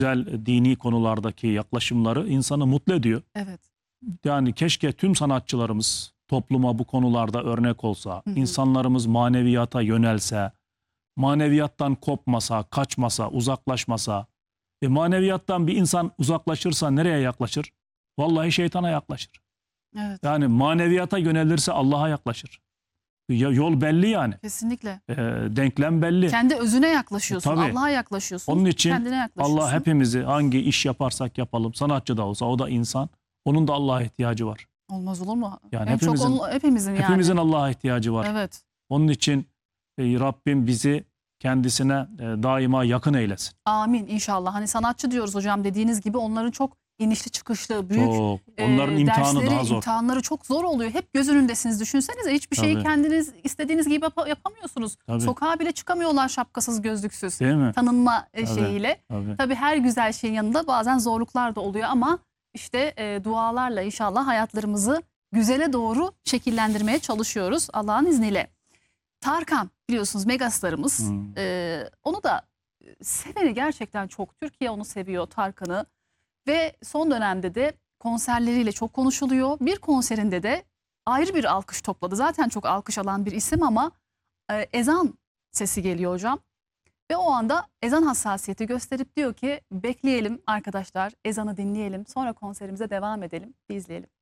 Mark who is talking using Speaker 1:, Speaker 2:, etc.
Speaker 1: güzel dini konulardaki yaklaşımları insanı mutlu ediyor.
Speaker 2: Evet.
Speaker 1: Yani keşke tüm sanatçılarımız topluma bu konularda örnek olsa, insanlarımız maneviyata yönelse, maneviyattan kopmasa, kaçmasa, uzaklaşmasa. Maneviyattan bir insan uzaklaşırsa nereye yaklaşır? Vallahi şeytana yaklaşır.
Speaker 2: Evet.
Speaker 1: Yani maneviyata yönelirse Allah'a yaklaşır. Yol belli yani.
Speaker 2: Kesinlikle.
Speaker 1: Denklem belli.
Speaker 2: Kendi özüne yaklaşıyorsun.
Speaker 1: Tabii.
Speaker 2: Allah'a yaklaşıyorsun.
Speaker 1: Onun için
Speaker 2: kendine yaklaşıyorsun.
Speaker 1: Allah hepimizi hangi iş yaparsak yapalım, sanatçı da olsa o da insan. Onun da Allah'a ihtiyacı var.
Speaker 2: Olmaz olur mu?
Speaker 1: Yani
Speaker 2: En çok hepimizin yani.
Speaker 1: hepimizin Allah'a ihtiyacı var.
Speaker 2: Evet.
Speaker 1: Onun için Rabbim bizi kendisine daima yakın eylesin.
Speaker 2: Amin inşallah. Hani sanatçı diyoruz hocam, dediğiniz gibi onların çok inişli çıkışlı, büyük
Speaker 1: Çok. Onların imtihanı
Speaker 2: dersleri,
Speaker 1: daha zor.
Speaker 2: imtihanları çok zor oluyor. Hep göz önündesiniz. Düşünsenize, hiçbir şeyi
Speaker 1: Tabii.
Speaker 2: kendiniz istediğiniz gibi yapamıyorsunuz.
Speaker 1: Tabii.
Speaker 2: Sokağa bile çıkamıyorlar şapkasız, gözlüksüz.
Speaker 1: Değil mi?
Speaker 2: Tanınma
Speaker 1: Tabii.
Speaker 2: şeyiyle.
Speaker 1: Tabii.
Speaker 2: Tabii her güzel şeyin yanında bazen zorluklar da oluyor ama işte dualarla inşallah hayatlarımızı güzele doğru şekillendirmeye çalışıyoruz Allah'ın izniyle. Tarkan biliyorsunuz megastarımız. Onu da seveni gerçekten çok. Türkiye onu seviyor, Tarkan'ı. Ve son dönemde de konserleriyle çok konuşuluyor. Bir konserinde de ayrı bir alkış topladı. Zaten çok alkış alan bir isim ama ezan sesi geliyor hocam. Ve o anda ezan hassasiyeti gösterip diyor ki bekleyelim arkadaşlar, ezanı dinleyelim, sonra konserimize devam edelim, izleyelim.